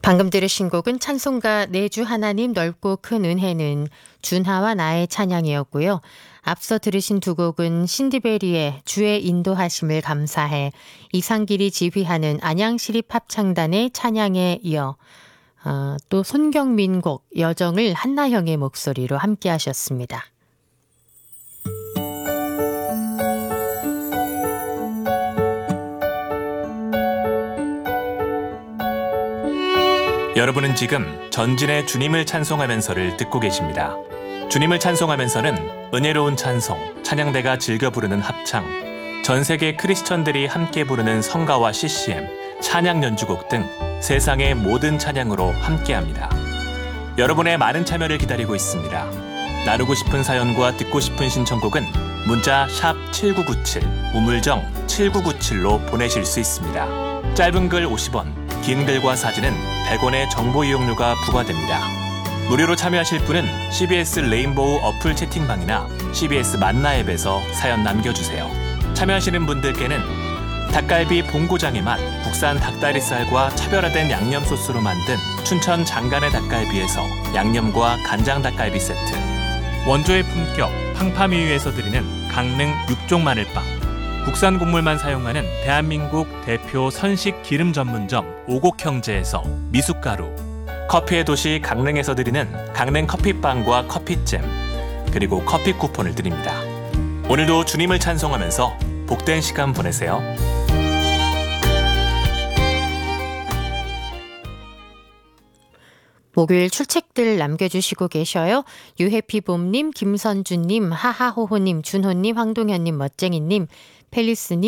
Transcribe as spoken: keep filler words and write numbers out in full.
방금 들으신 곡은 찬송가 내 주 하나님 넓고 큰 은혜는 준하와 나의 찬양이었고요. 앞서 들으신 두 곡은 신디베리의 주의 인도하심을 감사해, 이상길이 지휘하는 안양시립합창단의 찬양에 이어 어, 또 손경민 곡 여정을 한나형의 목소리로 함께 하셨습니다. 여러분은 지금 전진의 주님을 찬송하면서를 듣고 계십니다. 주님을 찬송하면서는 은혜로운 찬송, 찬양대가 즐겨 부르는 합창, 전 세계 크리스천들이 함께 부르는 성가와 씨씨엠, 찬양 연주곡 등 세상의 모든 찬양으로 함께합니다. 여러분의 많은 참여를 기다리고 있습니다. 나누고 싶은 사연과 듣고 싶은 신청곡은 문자 샵 칠구구칠, 우물정 칠구구칠로 보내실 수 있습니다. 짧은 글 오십 원, 긴 글과 사진은 백 원의 정보 이용료가 부과됩니다. 무료로 참여하실 분은 씨비에스 레인보우 어플 채팅방이나 씨비에스 만나 앱에서 사연 남겨주세요. 참여하시는 분들께는 닭갈비 본고장의 맛, 국산 닭다리살과 차별화된 양념 소스로 만든 춘천 장간의 닭갈비에서 양념과 간장 닭갈비 세트, 원조의 품격 팡파미유에서 드리는 강릉 육종 마늘빵, 국산 곡물만 사용하는 대한민국 대표 선식 기름 전문점 오곡형제에서 미숫가루, 커피의 도시 강릉에서 드리는 강릉 커피빵과 커피잼, 그리고 커피 쿠폰을 드립니다. 오늘도 주님을 찬송하면서 복된 시간 보내세요. 목요일 출첵들 남겨주시고 계셔요. 유해피봄님, 김선주님, 하하호호님, 준호님, 황동현님, 멋쟁이님, 펠리스님,